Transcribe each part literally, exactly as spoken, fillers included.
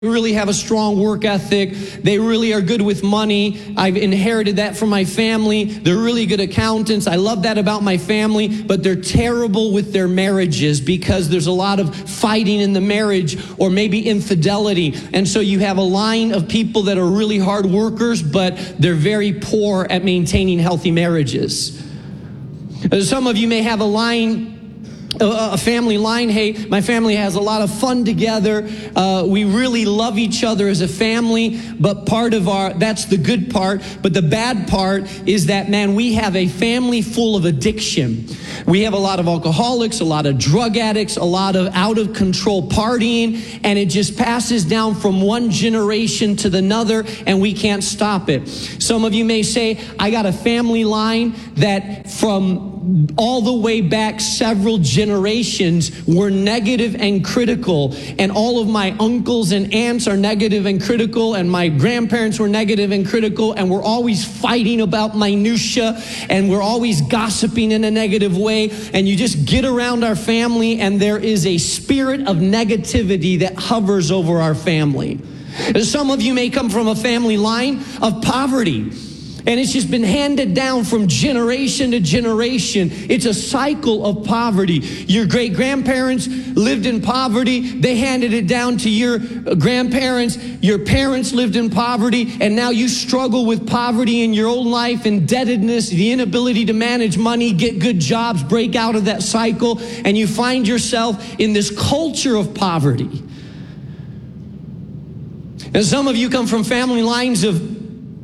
really have a strong work ethic. They really are good with money. I've inherited that from my family. They're really good accountants. I love that about my family, but they're terrible with their marriages because there's a lot of fighting in the marriage or maybe infidelity. And so you have a line of people that are really hard workers, but they're very poor at maintaining healthy marriages. Some of you may have a line a family line. Hey, my family has a lot of fun together. Uh, we really love each other as a family, but part of our, that's the good part. But the bad part is that, man, we have a family full of addiction. We have a lot of alcoholics, a lot of drug addicts, a lot of out of control partying, and it just passes down from one generation to the another, and we can't stop it. Some of you may say, I got a family line that from all the way back several generations were negative and critical, and all of my uncles and aunts are negative and critical, and my grandparents were negative and critical, and we're always fighting about minutia, and we're always gossiping in a negative way. And you just get around our family, and there is a spirit of negativity that hovers over our family. Some of you may come from a family line of poverty, and it's just been handed down from generation to generation. It's a cycle of poverty. Your great-grandparents lived in poverty. They handed it down to your grandparents. Your parents lived in poverty, and now you struggle with poverty in your own life, indebtedness, the inability to manage money, get good jobs, break out of that cycle, and you find yourself in this culture of poverty. And some of you come from family lines of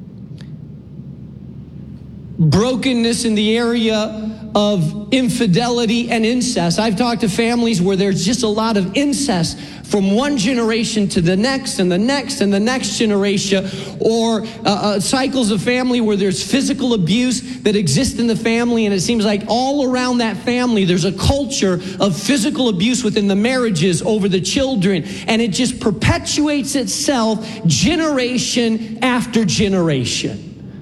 brokenness in the area of infidelity and incest. I've talked to families where there's just a lot of incest from one generation to the next and the next and the next generation, or uh, uh, cycles of family where there's physical abuse that exists in the family, and it seems like all around that family there's a culture of physical abuse within the marriages over the children, and it just perpetuates itself generation after generation.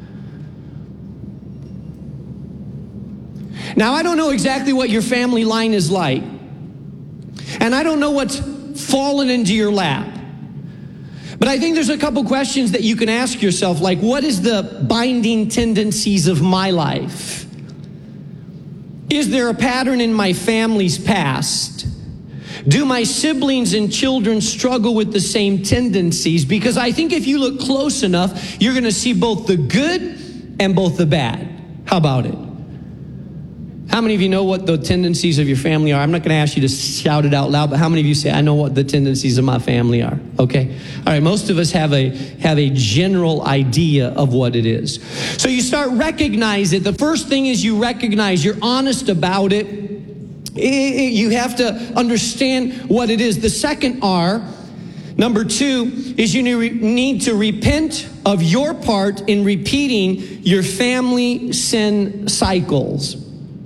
Now, I don't know exactly what your family line is like, and I don't know what's fallen into your lap, but I think there's a couple questions that you can ask yourself, like, what is the binding tendencies of my life? Is there a pattern in my family's past? Do my siblings and children struggle with the same tendencies? Because I think if you look close enough, you're going to see both the good and both the bad. How about it? How many of you know what the tendencies of your family are? I'm not going to ask you to shout it out loud, but how many of you say, I know what the tendencies of my family are? Okay. All right. Most of us have a, have a general idea of what it is. So you start recognize it. The first thing is you recognize, you're honest about it. You have to understand what it is. The second R, number two, is you need to repent of your part in repeating your family sin cycles.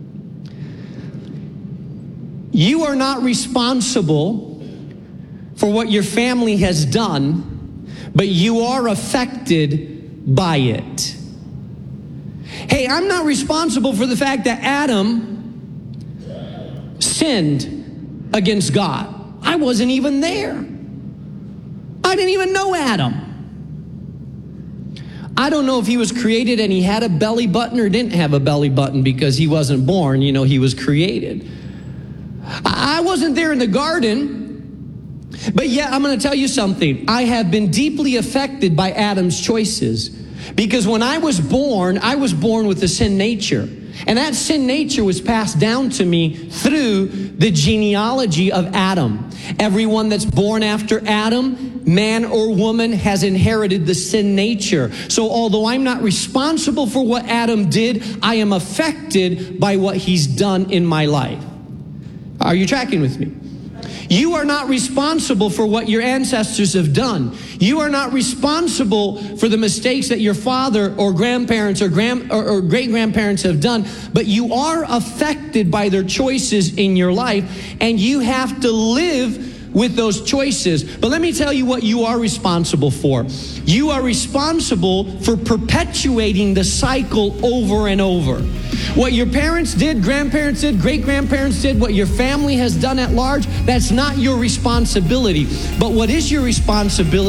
You are not responsible for what your family has done, but you are affected by it. Hey, I'm not responsible for the fact that Adam sinned against God. I wasn't even there. I didn't even know Adam. I don't know if he was created and he had a belly button or didn't have a belly button, because he wasn't born, you know, he was created. I wasn't there in the garden, but yeah, I'm going to tell you something. I have been deeply affected by Adam's choices, because when I was born, I was born with a sin nature. And that sin nature was passed down to me through the genealogy of Adam. Everyone that's born after Adam, man or woman, has inherited the sin nature. So although I'm not responsible for what Adam did, I am affected by what he's done in my life. Are you tracking with me? You are not responsible for what your ancestors have done. You are not responsible for the mistakes that your father or grandparents or, grand, or, or great-grandparents have done, but you are affected by their choices in your life, and you have to live with those choices. But let me tell you what you are responsible for. You are responsible for perpetuating the cycle over and over. What your parents did, grandparents did, great-grandparents did, what your family has done at large, that's not your responsibility. But what is your responsibility